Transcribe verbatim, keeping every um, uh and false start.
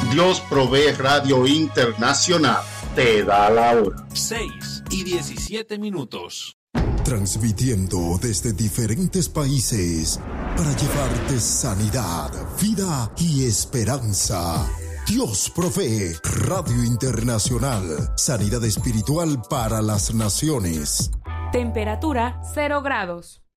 Dios Provee Radio Internacional te da la hora. seis y diecisiete minutos. Transmitiendo desde diferentes países para llevarte sanidad, vida y esperanza. Dios Provee Radio Internacional. Sanidad espiritual para las naciones. Temperatura cero grados.